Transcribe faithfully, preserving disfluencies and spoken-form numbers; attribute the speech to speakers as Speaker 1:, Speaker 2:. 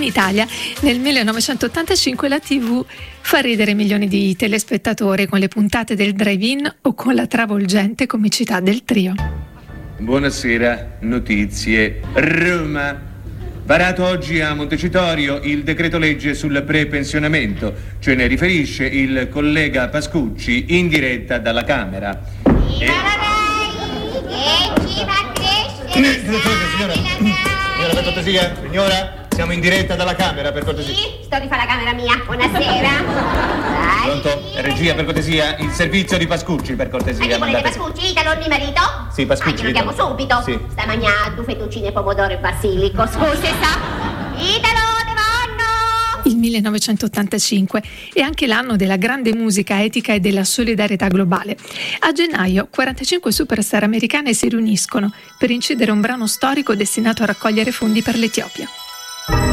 Speaker 1: Italia nel millenovecentottantacinque la tivù fa ridere milioni di telespettatori con le puntate del drive-in o con la travolgente comicità del trio.
Speaker 2: Buonasera, notizie. Roma. Varato oggi a Montecitorio il decreto legge sul prepensionamento, ce ne riferisce il collega Pascucci in diretta dalla Camera.
Speaker 3: E...
Speaker 2: Signora, signora, per cortesia, signora, siamo in diretta dalla Camera, per cortesia.
Speaker 3: Sì, sto di fare la camera mia, buonasera. Dai.
Speaker 2: Pronto? Regia, per cortesia, il servizio di Pascucci, per cortesia.
Speaker 3: Ma chi volete,
Speaker 2: mandate-
Speaker 3: Pascucci, Italo di marito?
Speaker 2: Sì, Pascucci.
Speaker 3: Ah, glielo diamo
Speaker 2: Italo.
Speaker 3: subito.
Speaker 2: Sì.
Speaker 3: Sta mangiando fettuccine, pomodoro e basilico. Scusi, sa? Italo, dove vanno?
Speaker 1: Il millenovecentottantacinque è anche l'anno della grande musica etica e della solidarietà globale. A gennaio quarantacinque superstar americane si riuniscono per incidere un brano storico destinato a raccogliere fondi per l'Etiopia.